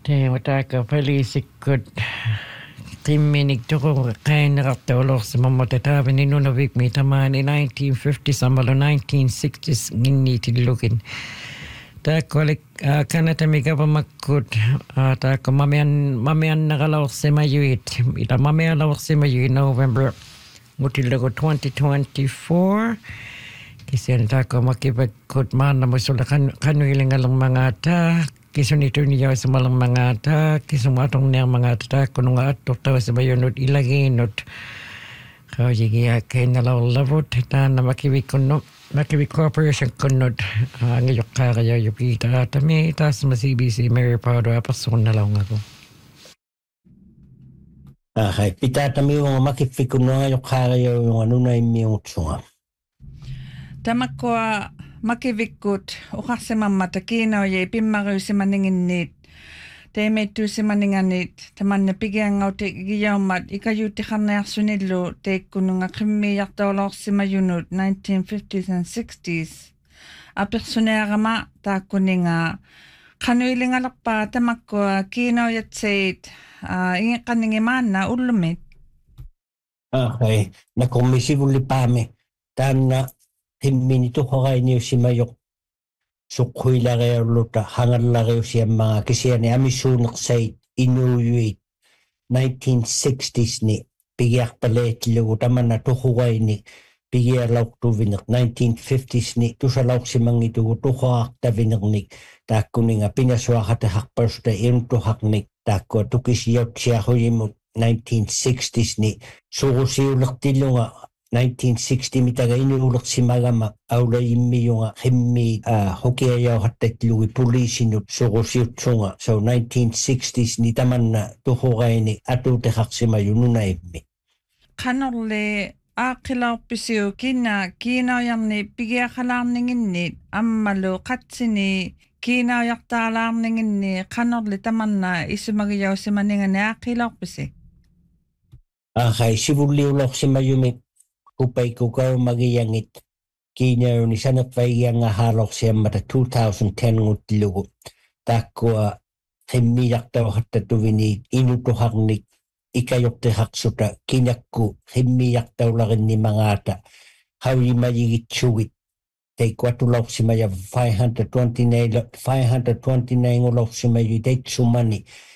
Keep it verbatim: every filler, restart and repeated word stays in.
Teemataaka palisikut qimminik tuqurqainneqartuulorsimammatataavani nunavik mitamaani nineteen fifty samalo nineteen sixties nginniitillukin taakkualik kanatamikapamakkut taakku mamian mamiannaqalorsimayuit ila mamialorsimayui November ngutillaku twenty twenty-four kisian taakku makipakkut maannamusulla qanuilingalang mangata kisunito niya sa malang mga ta, kisumatong niya mga ta, kununga at tuktaw sa bayunod ilaginot. Kau jigiya kay nalalabot, ta na makiwikuno, makiwik corporation kunod, ngayok kaya yupita, tami, tas masibi si Mary Powder, apasun na lang ako. Okay, pita tami yung makifikuno ngayok kaya yung ano na yung tsunga. Tamakwa makivikut uqarsimamata kiinauya ipimmaruusimaninginnit teemittuusimaninganit tamanna pigiangautik giyaumat ikayuuttiqarniarsunillu teikkununga qimmiiartaulorsimayunut nineteen fifties and sixties apersunearama taakkuninga qanuilingalerpaa tamakkua kiinauyatsiit ingiqqanningimaanna ullumit. Okay, nakommisivullipaami taanna himminito horaini usimayok sukhuilareulluta hangallareusiyammaa kisiani amisuuneqsait inuyuit nineteen sixties ni pigiarpaleetlugu tamanna tuhugaini pigialauqtuvineq nineteen fifties ni tusalauqsimangitugu tuhoartavinernik taakkuninga pinasuaqataqarparusta iuntuhaqnik taakkua tukisiautsiaruyimut nineteen sixties ni surusiulertillunga nineteen sixty mitaga inuulersimagama aulayimmiyunga qimmi hokiayauhattatlugi poliisinut surusiutsunga so nineteen sixties ni tamanna tuhugaini atuuteqarsimayu nunaimmi qanorle aaqilaorpisiu kina kiinaujarni pigiaqalaarninginnit ammalu qatsini kiinaujartaalaarninginni qanorle tamanna isumagiyausimaningani aaqilaorpisi ahay sivulliulorsimayumi kupaikukau magiyangit kiinaruni saneqvaigianga haalorsiammata two thousand ten ngutlugu taakkua qimmiiartauhattatuvini inutuharnik ikajortihaqsuta kinakku qimmiiartaularinnimagaata qauyimayigitsugit teikkuatulorsimaya five hundred twenty-nine ngulorsimayu teitsumani